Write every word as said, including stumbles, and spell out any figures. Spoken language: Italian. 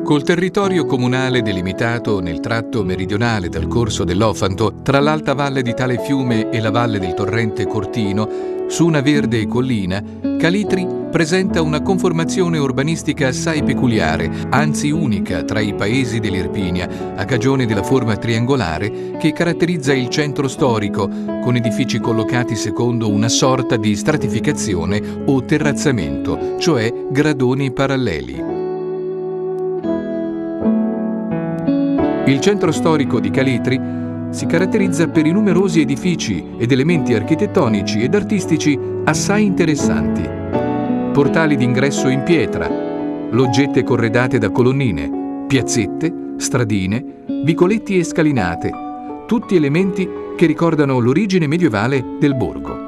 Col territorio comunale delimitato nel tratto meridionale del corso dell'Ofanto, tra l'alta valle di tale fiume e la valle del torrente Cortino, su una verde collina, Calitri presenta una conformazione urbanistica assai peculiare, anzi unica tra i paesi dell'Irpinia, a cagione della forma triangolare che caratterizza il centro storico, con edifici collocati secondo una sorta di stratificazione o terrazzamento, cioè gradoni paralleli. Il centro storico di Calitri si caratterizza per i numerosi edifici ed elementi architettonici ed artistici assai interessanti. Portali d'ingresso in pietra, loggette corredate da colonnine, piazzette, stradine, vicoletti e scalinate, tutti elementi che ricordano l'origine medievale del borgo.